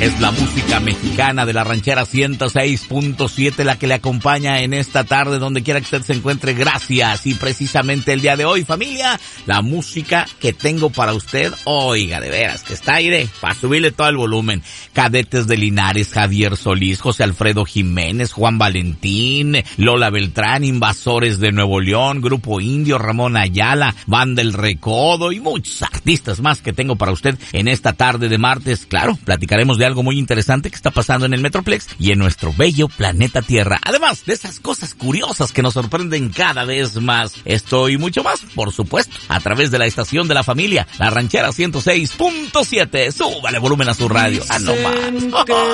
Es la música mexicana de la ranchera 106.7 la que le acompaña en esta tarde, donde quiera que usted se encuentre. Gracias. Y precisamente el día de hoy, familia, la música que tengo para usted, oiga, de veras, que está aire, para subirle todo el volumen. Cadetes de Linares, Javier Solís, José Alfredo Jiménez, Juan Valentín, Lola Beltrán, Invasores de Nuevo León, Grupo Indio, Ramón Ayala, Banda El Recodo y muchos artistas más que tengo para usted en esta tarde de martes. Claro, platicaremos de algo muy interesante que está pasando en el Metroplex y en nuestro bello planeta Tierra. Además de esas cosas curiosas que nos sorprenden cada vez más. Esto y mucho más, por supuesto, a través de la estación de la familia, la ranchera 106.7. Súbale volumen a su radio. ¡Ah, no más!